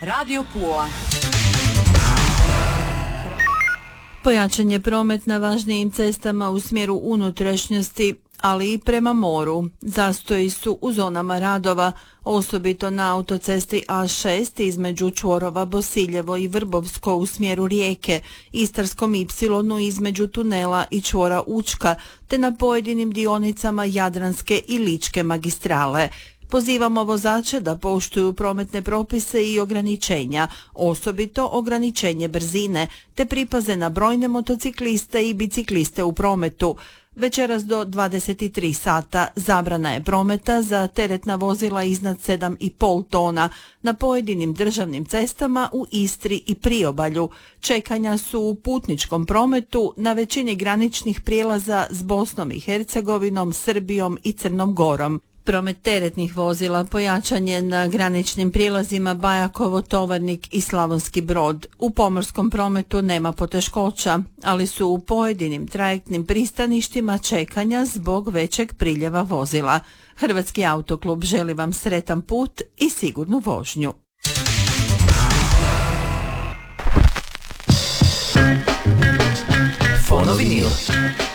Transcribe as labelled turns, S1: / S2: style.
S1: Radio Pula.
S2: Pojačan je promet na važnijim cestama u smjeru unutrašnjosti, ali i prema moru. Zastoji su u zonama radova, osobito na autocesti A6 između čvorova Bosiljevo i Vrbovsko u smjeru Rijeke, Istarskom Y između tunela i čvora Učka, te na pojedinim dionicama Jadranske i Ličke magistrale. Pozivamo vozače da poštuju prometne propise i ograničenja, osobito ograničenje brzine, te pripaze na brojne motocikliste i bicikliste u prometu. Večeras do 23 sata zabrana je prometa za teretna vozila iznad 7,5 tona na pojedinim državnim cestama u Istri i Priobalju. Čekanja su u putničkom prometu na većini graničnih prijelaza s Bosnom i Hercegovinom, Srbijom i Crnom Gorom. Promet teretnih vozila pojačan je na graničnim prijelazima Bajakovo, Tovarnik i Slavonski Brod. U pomorskom prometu nema poteškoća, ali su u pojedinim trajektnim pristaništima čekanja zbog većeg priljeva vozila. Hrvatski autoklub želi vam sretan put i sigurnu vožnju.
S1: Fonovinil.